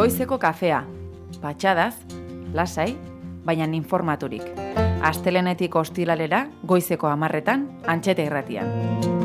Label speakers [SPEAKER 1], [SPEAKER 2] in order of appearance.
[SPEAKER 1] Goizeko kafea, patxadaz, lasai, baina informaturik. Astelenetik ostilalera, goizeko 10:00, Antxeta Irratian.